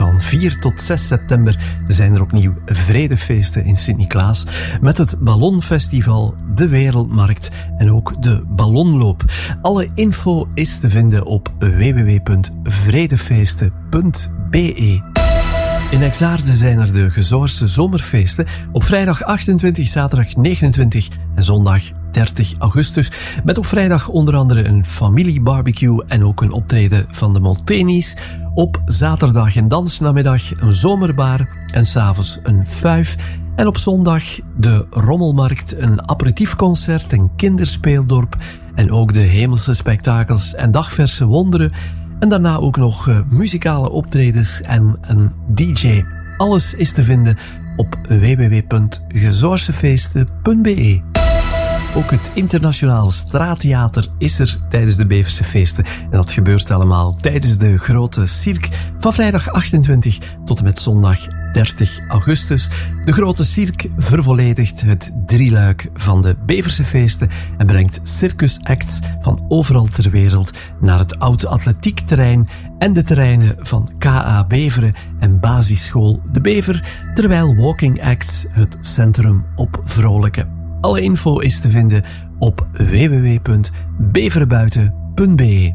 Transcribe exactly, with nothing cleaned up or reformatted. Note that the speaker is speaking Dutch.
van vier tot zes september zijn er opnieuw vredefeesten in Sint-Niklaas met het Ballonfestival, de Wereldmarkt en ook de Ballonloop. Alle info is te vinden op w w w punt vredefeesten punt b e. In Exaarde zijn er de Gezoorse zomerfeesten op vrijdag achtentwintig, zaterdag negenentwintig en zondag dertig augustus. Met op vrijdag onder andere een familiebarbecue en ook een optreden van de Moltenis. Op zaterdag een dansnamiddag, een zomerbar en s'avonds een fuif. En op zondag de Rommelmarkt, een aperitiefconcert, een kinderspeeldorp en ook de hemelse spektakels en dagverse wonderen. En daarna ook nog uh, muzikale optredens en een D J. Alles is te vinden op w w w punt gezoorsefeesten punt b e. Ook het Internationaal Straattheater is er tijdens de Beverse feesten. En dat gebeurt allemaal tijdens de grote cirque van vrijdag achtentwintig tot en met zondag dertig augustus. De grote cirque vervolledigt het drieluik van de Beverse feesten en brengt circusacts van overal ter wereld naar het oude atletiekterrein en de terreinen van K A Beveren en basisschool De Bever, terwijl walking acts het centrum op vrolijken. Alle info is te vinden op w w w punt beverenbuiten punt b e.